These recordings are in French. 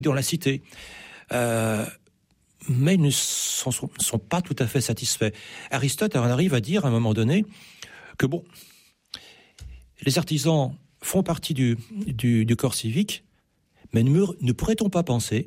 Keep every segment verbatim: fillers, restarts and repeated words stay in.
dans la cité. Euh, mais ils ne sont, sont pas tout à fait satisfaits. Aristote en arrive à dire à un moment donné que bon, les artisans font partie du, du, du corps civique, mais ne, ne pourrait-on pas penser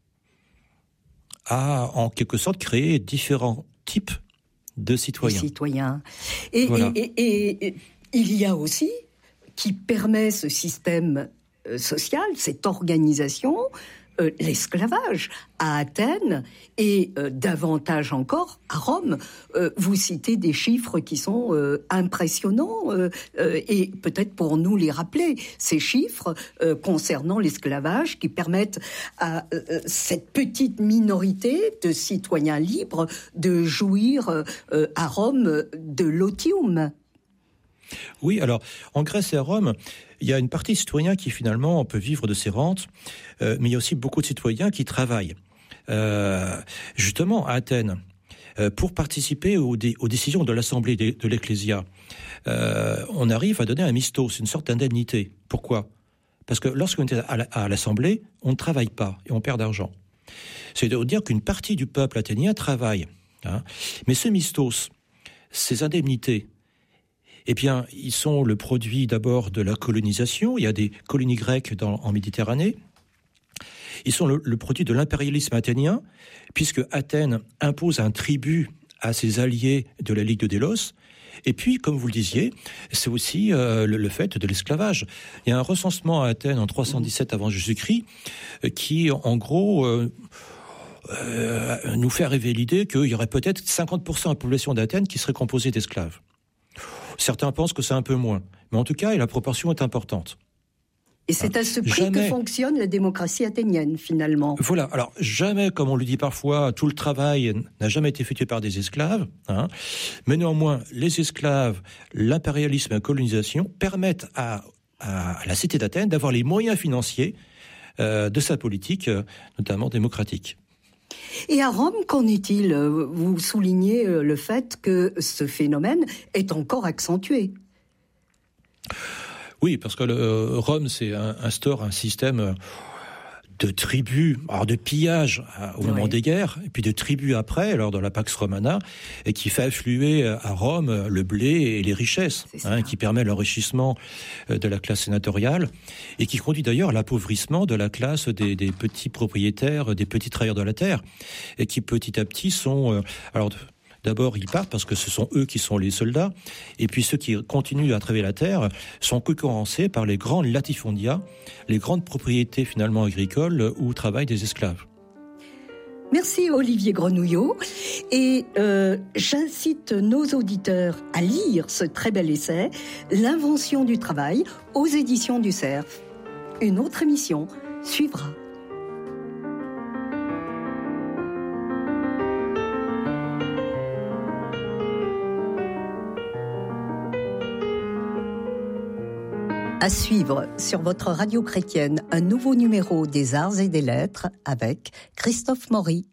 à, en quelque sorte, créer différents types de citoyens. Les citoyens. Et, voilà. et, et, et il y a aussi, qui permet ce système social, cette organisation, euh, l'esclavage à Athènes et euh, davantage encore à Rome. Euh, vous citez des chiffres qui sont euh, impressionnants euh, euh, et peut-être pour nous les rappeler, ces chiffres euh, concernant l'esclavage qui permettent à euh, cette petite minorité de citoyens libres de jouir euh, à Rome de l'otium. Oui, alors, en Grèce et à Rome, il y a une partie des citoyens qui, finalement, peut vivre de ses rentes, euh, mais il y a aussi beaucoup de citoyens qui travaillent. Euh, justement, à Athènes, euh, pour participer aux, dé- aux décisions de l'Assemblée de, de l'Ecclésia, euh, on arrive à donner un mistos, une sorte d'indemnité. Pourquoi ? Parce que lorsqu'on est à, la, à l'Assemblée, on ne travaille pas et on perd d'argent. C'est de dire qu'une partie du peuple athénien travaille. Hein. Mais ce mistos, ces indemnités, eh bien, ils sont le produit d'abord de la colonisation. Il y a des colonies grecques dans, en Méditerranée. Ils sont le, le produit de l'impérialisme athénien, puisque Athènes impose un tribut à ses alliés de la Ligue de Délos. Et puis, comme vous le disiez, c'est aussi euh, le, le fait de l'esclavage. Il y a un recensement à Athènes en trois cent dix-sept avant Jésus-Christ euh, qui, en gros, euh, euh, nous fait rêver l'idée qu'il y aurait peut-être cinquante pour cent de la population d'Athènes qui serait composée d'esclaves. Certains pensent que c'est un peu moins. Mais en tout cas, la proportion est importante. Et c'est à ce prix jamais... que fonctionne la démocratie athénienne, finalement. Voilà. Alors, jamais, comme on le dit parfois, tout le travail n'a jamais été effectué par des esclaves. Hein. Mais néanmoins, les esclaves, l'impérialisme et la colonisation permettent à, à la cité d'Athènes d'avoir les moyens financiers euh, de sa politique, euh, notamment démocratique. Et à Rome, qu'en est-il ? Vous soulignez le fait que ce phénomène est encore accentué. Oui, parce que le, Rome, c'est un, instaure un système de tribus, alors de pillage au moment ouais. des guerres, et puis de tribus après, lors de la Pax Romana, et qui fait affluer à Rome le blé et les richesses, hein, qui permet l'enrichissement de la classe sénatoriale, et qui conduit d'ailleurs à l'appauvrissement de la classe des, des petits propriétaires, des petits travailleurs de la terre, et qui petit à petit sont... Euh, alors, D'abord, ils partent parce que ce sont eux qui sont les soldats. Et puis ceux qui continuent à travailler la terre sont concurrencés par les grands latifondia, les grandes propriétés finalement agricoles où travaillent des esclaves. Merci Olivier Grenouillot. Et euh, j'incite nos auditeurs à lire ce très bel essai, L'invention du travail, aux éditions du Cerf. Une autre émission suivra. À suivre sur votre radio chrétienne, un nouveau numéro des Arts et des Lettres avec Christophe Maury.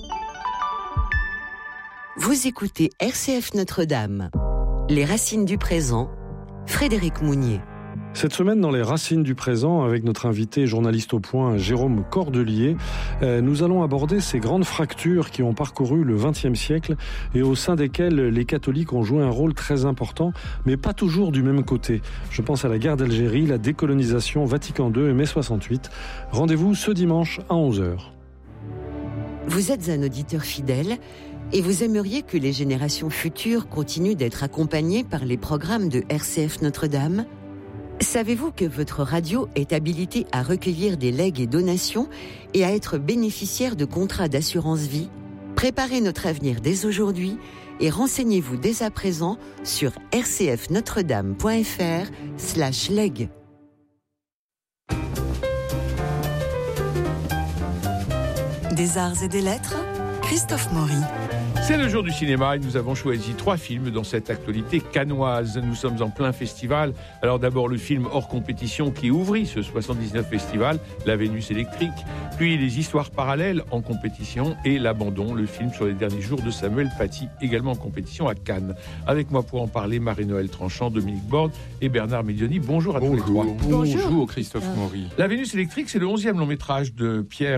Vous écoutez R C F Notre-Dame, Les Racines du Présent, Frédéric Mounier. Cette semaine, dans les Racines du Présent, avec notre invité journaliste au point, Jérôme Cordelier, euh, nous allons aborder ces grandes fractures qui ont parcouru le vingtième siècle et au sein desquelles les catholiques ont joué un rôle très important, mais pas toujours du même côté. Je pense à la guerre d'Algérie, la décolonisation, Vatican deux et mai soixante-huit. Rendez-vous ce dimanche à onze heures. Vous êtes un auditeur fidèle et vous aimeriez que les générations futures continuent d'être accompagnées par les programmes de R C F Notre-Dame ? Savez-vous que votre radio est habilitée à recueillir des legs et donations et à être bénéficiaire de contrats d'assurance vie ? Préparez notre avenir dès aujourd'hui et renseignez-vous dès à présent sur rcfnotredame.fr slash leg. Des arts et des lettres, Christophe Maury. C'est le jour du cinéma et nous avons choisi trois films dans cette actualité cannoise. Nous sommes en plein festival. Alors d'abord le film hors compétition qui ouvrit ce soixante-dix-neuf festival, La Vénus électrique. puis les histoires parallèles en compétition et L'Abandon, le film sur les derniers jours de Samuel Paty, également en compétition à Cannes. Avec moi pour en parler, Marie-Noël Tranchant, Dominique Borde et Bernard Medioni. Bonjour à Bonjour. tous les trois. Bonjour Christophe Maury. La Vénus électrique, c'est le onzième long métrage de Pierre